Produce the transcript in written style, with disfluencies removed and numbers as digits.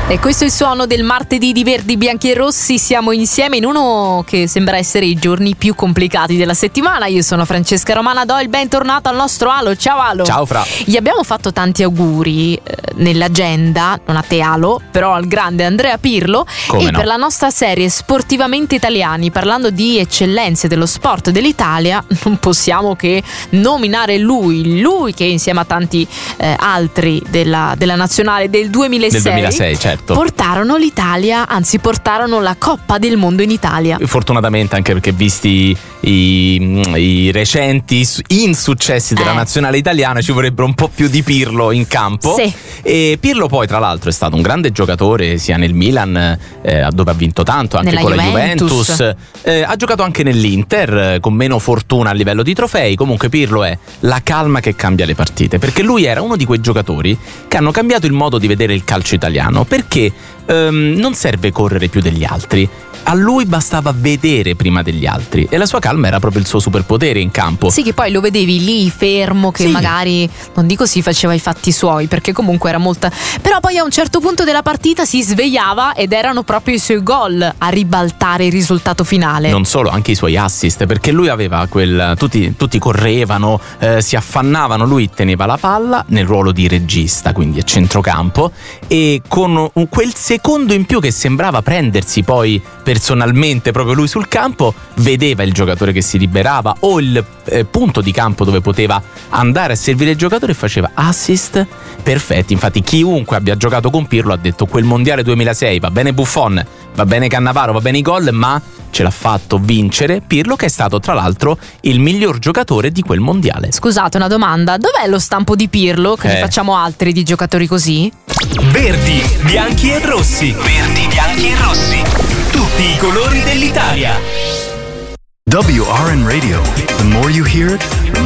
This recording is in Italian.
E questo è il suono del martedì di Verdi, Bianchi e Rossi. Siamo insieme in uno che sembra essere i giorni più complicati della settimana. Io sono Francesca Romana, do il bentornato al nostro Alo. Ciao Alo. Ciao Fra. Gli abbiamo fatto tanti auguri nell'agenda, non a te Alo, però al grande Andrea Pirlo. Come e no? per la nostra serie Sportivamente Italiani, parlando di eccellenze dello sport dell'Italia, non possiamo che nominare lui che insieme a tanti altri della nazionale del 2006, Del 2006, certo. portarono l'Italia, anzi portarono la Coppa del Mondo in Italia. Fortunatamente, anche perché visti i recenti insuccessi della nazionale italiana, ci vorrebbero un po' più di Pirlo in campo. Sì. E Pirlo poi tra l'altro è stato un grande giocatore sia nel Milan, dove ha vinto tanto, anche Nella con la Juventus. Ha giocato anche nell'Inter, con meno fortuna a livello di trofei. Comunque Pirlo è la calma che cambia le partite, perché lui era uno di quei giocatori che hanno cambiato il modo di vedere il calcio italiano, perché non serve correre più degli altri. A lui bastava vedere prima degli altri e la sua calma era proprio il suo superpotere in campo. Sì, che poi lo vedevi lì fermo, che Sì. magari, non dico si faceva i fatti suoi, perché comunque era molta, però poi a un certo punto della partita si svegliava ed erano proprio i suoi gol a ribaltare il risultato finale. Non solo, anche i suoi assist, perché lui aveva tutti correvano, si affannavano, lui teneva la palla nel ruolo di regista, quindi a centrocampo, e con quel secondo in più che sembrava prendersi poi personalmente proprio lui sul campo, vedeva il giocatore che si liberava o il punto di campo dove poteva andare a servire il giocatore e faceva assist perfetti. Infatti chiunque abbia giocato con Pirlo ha detto: quel mondiale 2006 va bene Buffon, va bene Cannavaro, va bene i gol, ma ce l'ha fatto vincere Pirlo, che è stato tra l'altro il miglior giocatore di quel mondiale. Scusate, una domanda: dov'è lo stampo di Pirlo? Che ne facciamo altri di giocatori così? Verdi, bianchi e rossi. Verdi, bianchi e rossi. Tutti i colori dell'Italia. WRN Radio. The more you hear it, the